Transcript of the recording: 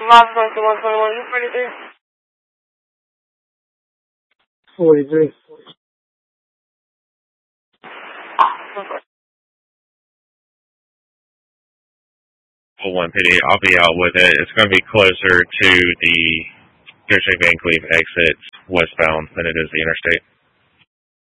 Office 121, you 43? 43. Full 1 PD, I'll be out with it. It's going to be closer to the Goshen Van Cleve exit westbound than it is the interstate.